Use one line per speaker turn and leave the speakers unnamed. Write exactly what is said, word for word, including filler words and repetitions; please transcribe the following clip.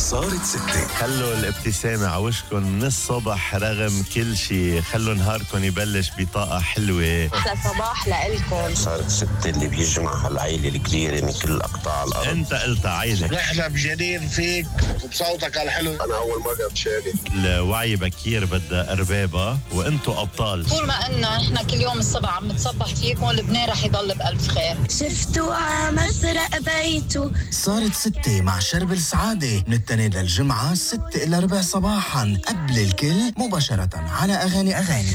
صارت ستة.
خلوا الابتسامة عوشكن من الصبح رغم كل شي. خلوا نهاركن يبلش بطاقة حلوة.
أحلى صباح لإلكن.
صارت ستة اللي بيجمع العيلة الكبيرة من كل أقطاع الأرض.
انت قلت عيلة.
نحن بجدير فيك وبصوتك الحلو.
أنا أول مرة بشارك.
الوعي بكير بدها أربابة وانتو أبطال.
طول ما إنه نحن كل يوم الصبح عم نتصبح فيكم لبنان رح يضل بألف خير.
شفتوا عمسرق بيته.
صارت ستة مع شرب السعادة من التنين للجمعة ستة إلى ربع صباحا قبل الكل مباشرة على أغاني أغاني.